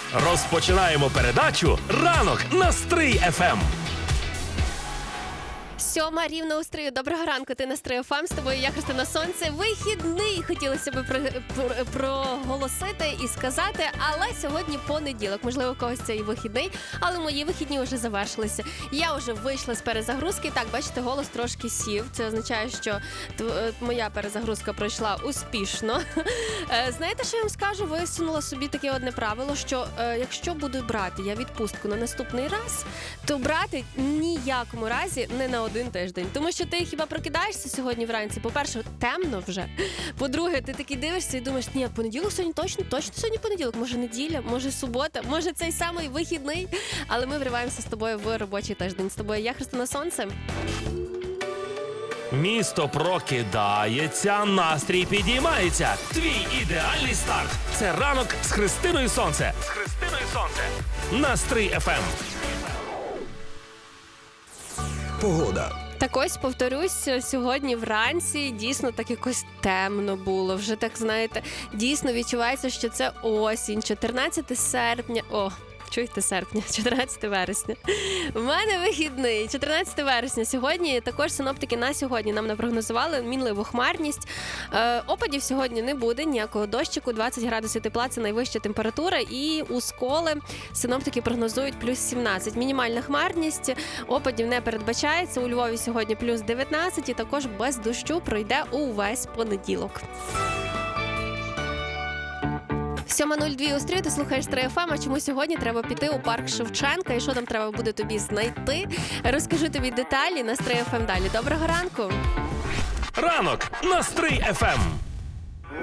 Розпочинаємо передачу «Ранок на Стрий ФМ». 7 рівно у Стрию. Доброго ранку, ти на Стрий ФМ. З тобою я, Христина Сонце. Вихідний хотілося б проголосити і сказати, але сьогодні понеділок. Можливо, у когось це і вихідний, але мої вихідні вже завершилися. Я вже вийшла з перезагрузки. Так, бачите, голос трошки сів. Це означає, що моя перезагрузка пройшла успішно. Знаєте, що я вам скажу? Висунула собі таке одне правило, що якщо буду брати я відпустку на наступний раз, то брати ніякому разі не на один тиждень. Тому що ти хіба прокидаєшся сьогодні вранці? По-перше, темно вже. По-друге, ти такий дивишся і думаєш, ні, понеділок сьогодні точно сьогодні понеділок. Може неділя, може субота, може цей самий вихідний. Але ми вриваємося з тобою в робочий тиждень. З тобою я, Христина Сонце. Місто прокидається, настрій підіймається. Твій ідеальний старт – це ранок з Христиною Сонце. З Христиною Сонце. На Стрий ФМ. Погода. Так ось, повторюсь, сьогодні вранці дійсно так якось темно було. Вже так, знаєте, дійсно відчувається, що це осінь, 14 серпня. Чуєте, серпня, 14 вересня. У мене вихідний, 14 вересня. Сьогодні також синоптики на сьогодні нам напрогнозували мінливу хмарність. Опадів сьогодні не буде, ніякого дощику, 20 градусів тепла – це найвища температура. І у Сколи синоптики прогнозують плюс 17. Мінімальна хмарність, опадів не передбачається. У Львові сьогодні плюс 19 і також без дощу пройде увесь понеділок. 7:02 у Стрию, ти слухаєш Стрий ФМ, а чому сьогодні треба піти у парк Шевченка і що там треба буде тобі знайти? Розкажу тобі деталі на Стрий ФМ далі. Доброго ранку! Ранок на Стрий ФМ.